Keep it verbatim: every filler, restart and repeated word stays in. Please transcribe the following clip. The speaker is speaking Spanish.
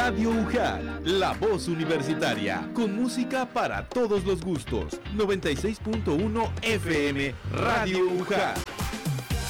Radio UJAT, la voz universitaria, con música para todos los gustos. noventa y seis punto uno F M, Radio UJAT.